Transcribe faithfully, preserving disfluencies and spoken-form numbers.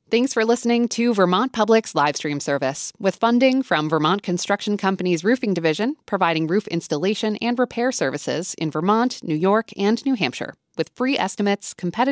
Thanks for listening to Vermont Public's live stream service, with funding from Vermont Construction Company's Roofing Division, providing roof installation and repair services in Vermont, New York, and New Hampshire, with free estimates, competitive